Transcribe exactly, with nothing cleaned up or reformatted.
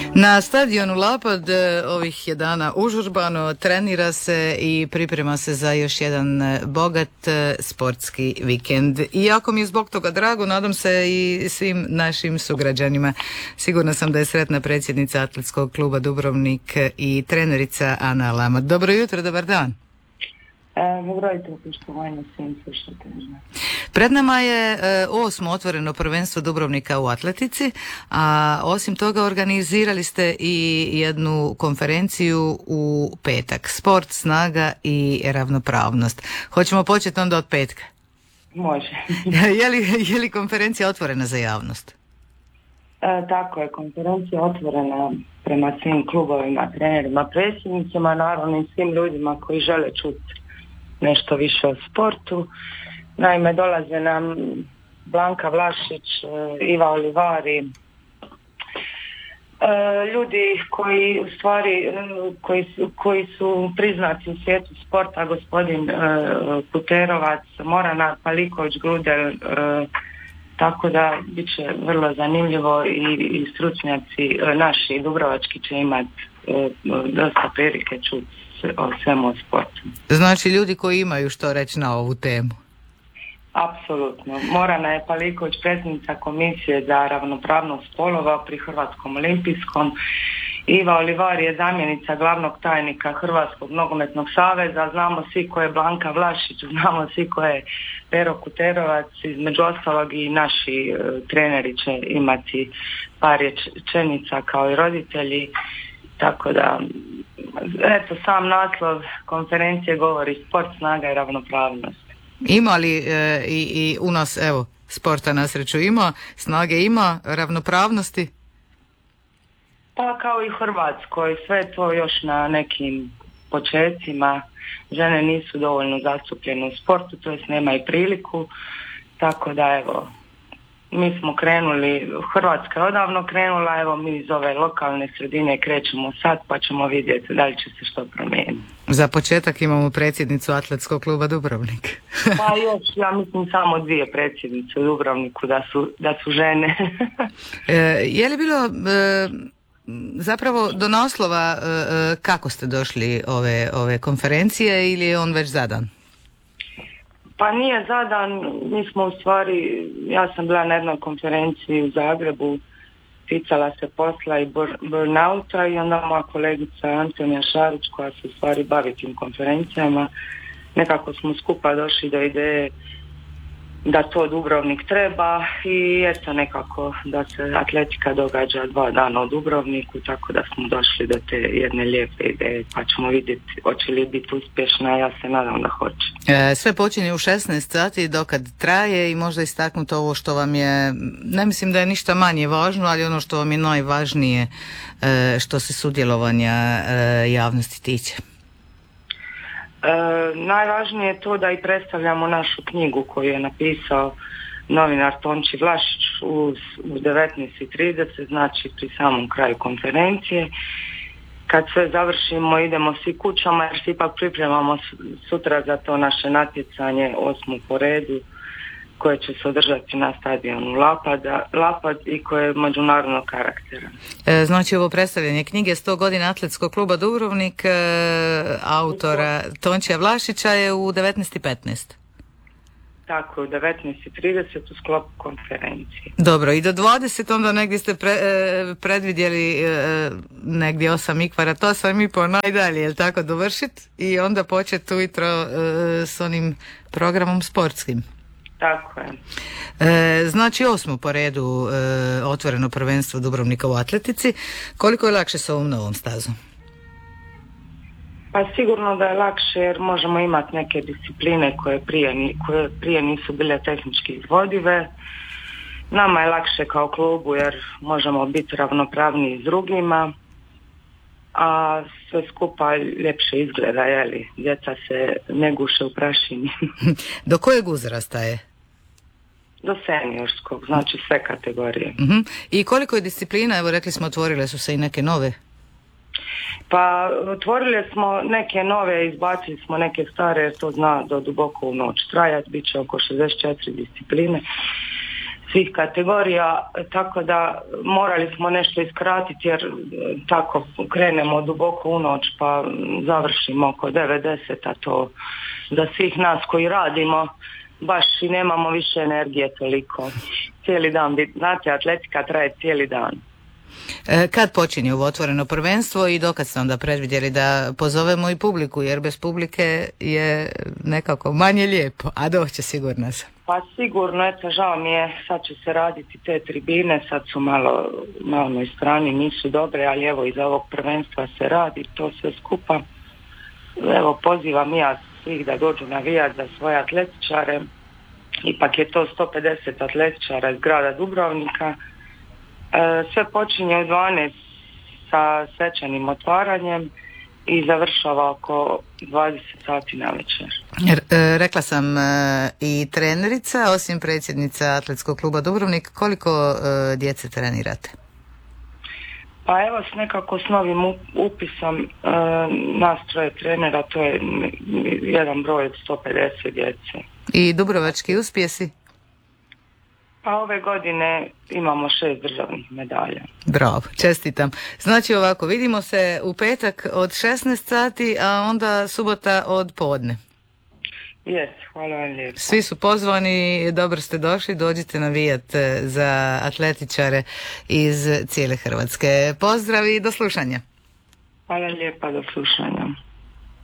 Na stadionu Lapad ovih je dana užurbano, trenira se i priprema se za još jedan bogat sportski vikend. I jako mi je zbog toga drago, nadam se i svim našim sugrađanima. Sigurna sam da je sretna predsjednica Atletskog kluba Dubrovnik i trenerica Ana Lamat. Dobro jutro, dobar dan. Dobro jutro, poštovanje svim slušateljima. Pred nama je e, osmo otvoreno prvenstvo Dubrovnika u atletici, a osim toga organizirali ste i jednu konferenciju u petak. Sport, snaga i ravnopravnost. Hoćemo početi onda od petka? Može. je, li, je li konferencija otvorena za javnost? E, tako je, konferencija otvorena prema svim klubovima, trenerima, predsjednicima, naravno i svim ljudima koji žele čuti nešto više o sportu. Naime, dolaze nam Blanka Vlašić, Iva Olivari, ljudi koji u stvari koji su, koji su priznati u svijetu sporta, gospodin Kuterovac, Morana Paliković, Grudel, tako da bit će vrlo zanimljivo i, i stručnjaci naši dubrovački će imati dosta prilike čuti o svemu o sportu. Znači ljudi koji imaju što reći na ovu temu. Apsolutno. Morana je Paliković, predsjednica Komisije za ravnopravnost spolova pri Hrvatskom olimpijskom. Iva Olivari je zamjenica glavnog tajnika Hrvatskog nogometnog saveza. Znamo svi ko je Blanka Vlašić, znamo svi ko je Pero Kuterovac. Između ostalog i naši uh, treneri će imati par rečenica kao i roditelji. Tako da, eto, sam naslov konferencije govori sport, snaga i ravnopravnost. Ima li e, i, i u nas, evo, sporta na sreću ima, snage ima, ravnopravnosti? Pa kao i u Hrvatskoj, sve to još na nekim počecima. Žene nisu dovoljno zastupljene u sportu, to jest nema i priliku, tako da evo, mi smo krenuli, Hrvatska je odavno krenula, evo mi iz ove lokalne sredine krećemo sad pa ćemo vidjeti da li će se što promijeniti. Za početak imamo predsjednicu Atletskog kluba Dubrovnik. Pa još, ja mislim samo dvije predsjednice u Dubrovniku da su, da su žene. e, je li bilo e, zapravo do naslova e, kako ste došli ove, ove konferencije ili je on već zadan? Pa nije zadan, mi smo u stvari, ja sam bila na jednoj konferenciji u Zagrebu, ticala se posla i burnouta i onda moja kolegica Antonija Šarić koja se u stvari bavi tim konferencijama, nekako smo skupa došli do ideje da to Dubrovnik treba i eto nekako da se atletika događa dva dana u Dubrovniku, tako da smo došli do te jedne lijepe ideje pa ćemo vidjeti hoće li biti uspješna, ja se nadam da hoće. E, sve počinje u šesnaest sati dokad traje i možda istaknuti ovo što vam je, ne mislim da je ništa manje važno, ali ono što vam je najvažnije e, što se sudjelovanja e, javnosti tiče. E, najvažnije je to da i predstavljamo našu knjigu koju je napisao novinar Tonči Vlašić u, u devetnaest i trideset, znači pri samom kraju konferencije. Kad sve završimo idemo svi kućama jer se ipak pripremamo sutra za to naše natjecanje osmo po redu koje će se održati na stadionu Lapada, Lapad i koje je međunarodnog karaktera. E, znači ovo predstavljanje knjige sto godina Atletskog kluba Dubrovnik, e, autora Tončija Vlašića je u devetnaest i petnaest. Tako, u devetnaest i trideset u sklopu konferencije. Dobro, i do dvadeset onda negdje ste pre, e, predvidjeli e, negdje osam ikvara, to sam i po najdalje, jel tako, dovršiti i onda početi ujutro e, s onim programom sportskim. Tako je. E, znači osmo po redu e, otvoreno prvenstvo Dubrovnika u atletici. Koliko je lakše s ovom novom stazom? Pa sigurno da je lakše jer možemo imati neke discipline koje prije, koje prije nisu bile tehnički izvodive. Nama je lakše kao klubu jer možemo biti ravnopravniji s drugima, a sve skupa ljepše izgleda, jeli? Djeca se ne guše u prašini. Do kojeg uzrasta je? Do seniorskog, znači sve kategorije. Uh-huh. I koliko je disciplina, evo rekli smo otvorile su se i neke nove? Pa otvorili smo neke nove, izbacili smo neke stare jer to zna do duboko u noć trajati, bit će oko šezdeset četiri discipline. svih kategorija, tako da morali smo nešto iskratiti jer tako krenemo duboko u noć pa završimo oko devet deset, a to za svih nas koji radimo baš i nemamo više energije toliko. Cijeli dan, znate, atletika traje cijeli dan. E, kad počinje ovo otvoreno prvenstvo i dokad ste onda predvidjeli da pozovemo i publiku, jer bez publike je nekako manje lijepo, a doće sigurno sam. Pa sigurno, eto, žao mi je, sad će se raditi te tribine, sad su malo na onoj strani, nisu dobre, ali evo iza ovog prvenstva se radi to sve skupa. Evo, pozivam ja svih da dođu navijati za svoje atletičare, ipak je to sto pedeset atletičara iz grada Dubrovnika. E, sve počinje u dvanaest sa svečanim otvaranjem i završava oko dvadeset sati na večer. Rekla sam i trenerica, osim predsjednica Atletskog kluba Dubrovnik, koliko djece trenirate? Pa evo s nekako s novim upisom e, nas troje trenera, to je jedan broj od sto pedeset djece. I dubrovački uspjesi? Pa ove godine imamo šest državnih medalja. Bravo, čestitam. Znači ovako, vidimo se u petak od šesnaest sati, a onda subota od podne. Jes, hvala vam lijepo. Svi su pozvani, dobro ste došli, dođite navijat za atletičare iz cijele Hrvatske. Pozdrav i do slušanja. Hvala lijepa, do slušanja.